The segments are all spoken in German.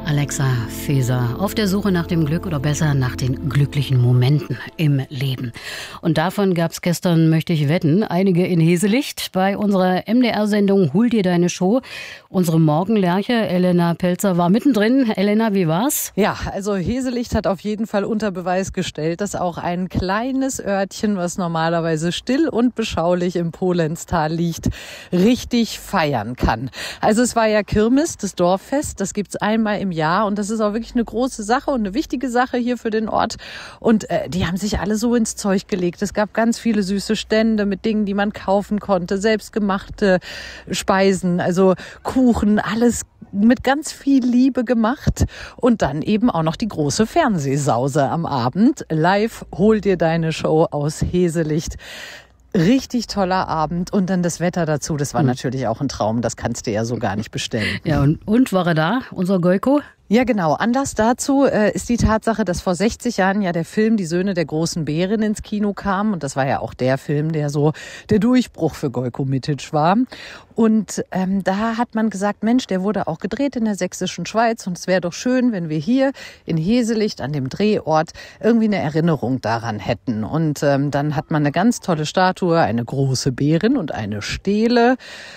Alexa Feser auf der Suche nach dem Glück oder besser nach den glücklichen Momenten im Leben. Und davon gab es gestern, möchte ich wetten, einige in Heselicht bei unserer MDR-Sendung Hol dir deine Show. Unsere Morgenlerche Elena Pelzer war mittendrin. Elena, wie war's? Ja, also Heselicht hat auf jeden Fall unter Beweis gestellt, dass auch ein kleines Örtchen, was normalerweise still und beschaulich im Polenztal liegt, richtig feiern kann. Also es war ja Kirmes, das Dorffest, das gibt's einmal im Jahr und das ist auch wirklich eine große Sache und eine wichtige Sache hier für den Ort. Und die haben sich alle so ins Zeug gelegt. Es gab ganz viele süße Stände mit Dingen, die man kaufen konnte, selbstgemachte Speisen, also Kuchen, alles mit ganz viel Liebe gemacht und dann eben auch noch die große Fernsehsause am Abend. Live, hol dir deine Show aus Heselicht. Richtig toller Abend und dann das Wetter dazu, das war natürlich auch ein Traum, das kannst du ja so gar nicht bestellen. Ja, und war er da, unser Goiko? Ja, genau. Anlass dazu ist die Tatsache, dass vor 60 Jahren ja der Film Die Söhne der großen Bären ins Kino kam. Und das war ja auch der Film, der so der Durchbruch für Gojko Mitic war. Und da hat man gesagt, Mensch, der wurde auch gedreht in der sächsischen Schweiz. Und es wäre doch schön, wenn wir hier in Heselicht an dem Drehort irgendwie eine Erinnerung daran hätten. Und dann hat man eine ganz tolle Statue, eine große Bärin und eine Stele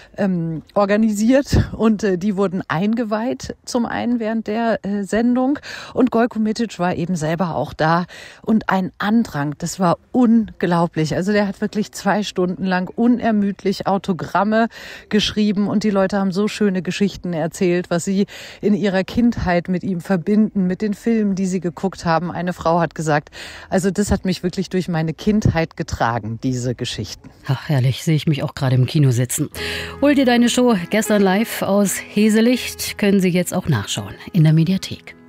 organisiert. Und die wurden eingeweiht, zum einen während der Sendung. Und Gojko Mitic war eben selber auch da. Und ein Andrang, das war unglaublich. Also der hat wirklich 2 Stunden lang unermüdlich Autogramme geschrieben. Und die Leute haben so schöne Geschichten erzählt, was sie in ihrer Kindheit mit ihm verbinden, mit den Filmen, die sie geguckt haben. Eine Frau hat gesagt, also das hat mich wirklich durch meine Kindheit getragen, diese Geschichten. Ach, herrlich, sehe ich mich auch gerade im Kino sitzen. Hol dir deine Show gestern live aus Heselicht, können Sie jetzt auch nachschauen in der Mediathek.